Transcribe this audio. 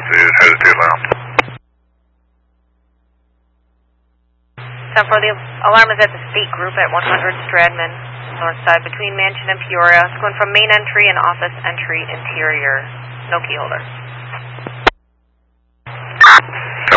is headed to alarm. 10-4, the alarm is at the State Group at 100 Stradman, north side, between Mansion and Peoria. It's going from main entry and office entry interior. No key holder.